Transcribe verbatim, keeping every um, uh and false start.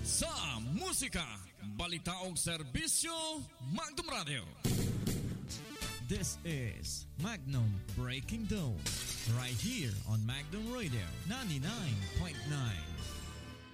sa musika, balita o serbisyo, Magnum Radio. This is Magnum Breaking Dawn, right here on Magnum Radio ninety-nine point nine.